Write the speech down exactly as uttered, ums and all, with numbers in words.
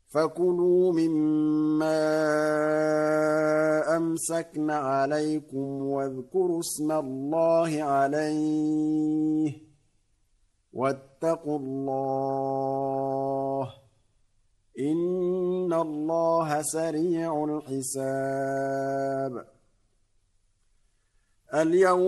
فكلوا مما أمسكن عليكم واذكروا اسم الله عليه واتقوا الله إن الله سريع الحساب اليوم